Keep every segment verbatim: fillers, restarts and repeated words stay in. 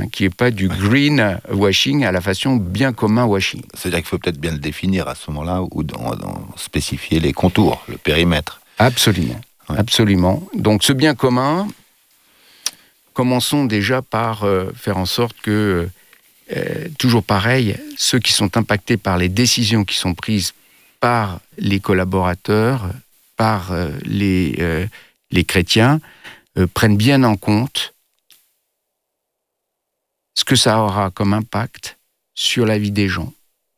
hein, qu'il n'y ait pas du green washing à la façon bien commun washing. C'est-à-dire qu'il faut peut-être bien le définir à ce moment-là, ou dans, dans spécifier les contours, le périmètre. Absolument, ouais. absolument. Donc ce bien commun, commençons déjà par euh, faire en sorte que, euh, toujours pareil, ceux qui sont impactés par les décisions qui sont prises par les collaborateurs, par euh, les, euh, les chrétiens, euh, prennent bien en compte ce que ça aura comme impact sur la vie des gens.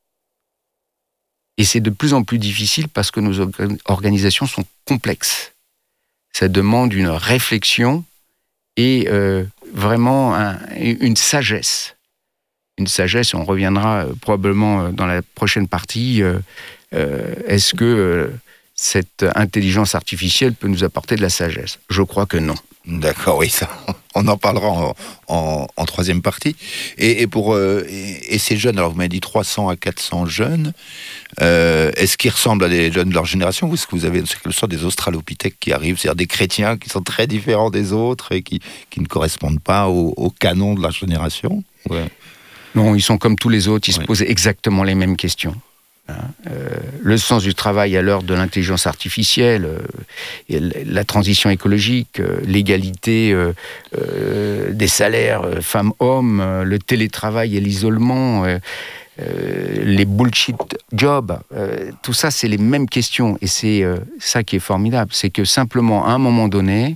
Et c'est de plus en plus difficile parce que nos organisations sont complexes. Ça demande une réflexion et euh, vraiment un, une sagesse. Une sagesse, on reviendra euh, probablement dans la prochaine partie. Euh, euh, est-ce que euh, cette intelligence artificielle peut nous apporter de la sagesse ? Je crois que non. D'accord, oui, ça, on en parlera en, en, en troisième partie. Et, et pour euh, et, et ces jeunes, alors vous m'avez dit trois cents à quatre cents jeunes, euh, est-ce qu'ils ressemblent à des jeunes de leur génération ou est-ce que vous avez quelque sorte des australopithèques qui arrivent, c'est-à-dire des chrétiens qui sont très différents des autres et qui, qui ne correspondent pas au, au canon de leur génération ? Ouais. Non, ils sont comme tous les autres, ils ouais. se posent exactement les mêmes questions. Euh, le sens du travail à l'heure de l'intelligence artificielle, euh, la transition écologique, euh, l'égalité euh, euh, des salaires euh, femmes-hommes, euh, le télétravail et l'isolement, euh, euh, les bullshit jobs, euh, tout ça c'est les mêmes questions et c'est euh, ça qui est formidable, c'est que simplement à un moment donné,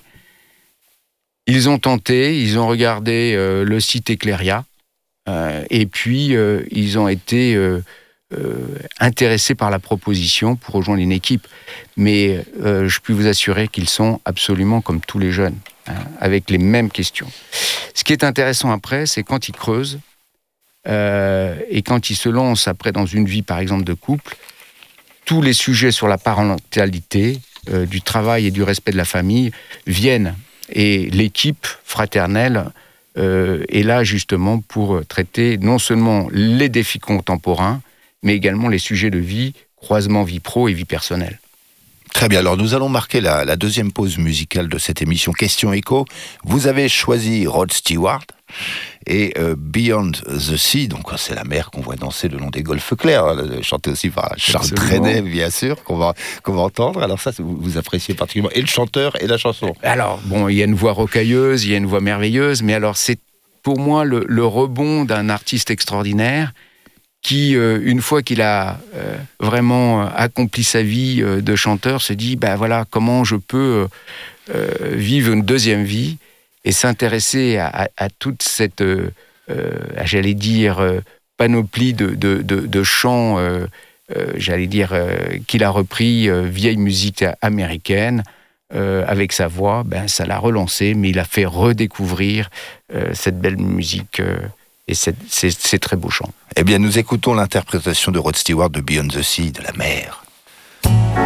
ils ont tenté, ils ont regardé euh, le site Eclairia euh, et puis euh, ils ont été euh, Euh, intéressés par la proposition pour rejoindre une équipe. Mais euh, je puis vous assurer qu'ils sont absolument comme tous les jeunes, hein, avec les mêmes questions. Ce qui est intéressant après, c'est quand ils creusent euh, et quand ils se lancent après dans une vie, par exemple, de couple, tous les sujets sur la parentalité, euh, du travail et du respect de la famille viennent. Et l'équipe fraternelle euh, est là justement pour traiter non seulement les défis contemporains, mais également les sujets de vie, croisement vie pro et vie personnelle. Très bien, alors nous allons marquer la, la deuxième pause musicale de cette émission Question Écho. Vous avez choisi Rod Stewart et euh, Beyond the Sea, donc c'est la mer qu'on voit danser le long des golfes clairs, hein, chanté aussi par Charles Trenet, bien sûr, qu'on va, qu'on va entendre. Alors ça, vous, vous appréciez particulièrement, et le chanteur et la chanson. Alors, bon, il y a une voix rocailleuse, il y a une voix merveilleuse, mais alors c'est pour moi le, le rebond d'un artiste extraordinaire qui, euh, une fois qu'il a euh, vraiment accompli sa vie euh, de chanteur, se dit, ben voilà, comment je peux euh, vivre une deuxième vie et s'intéresser à, à, à toute cette, euh, euh, j'allais dire, euh, panoplie de, de, de, de chants, euh, euh, j'allais dire, euh, qu'il a repris, euh, vieille musique américaine, euh, avec sa voix, ben ça l'a relancé, mais il a fait redécouvrir euh, cette belle musique euh, et c'est, c'est, c'est très beau chant. Eh bien, nous écoutons l'interprétation de Rod Stewart de Beyond the Sea, de la mer.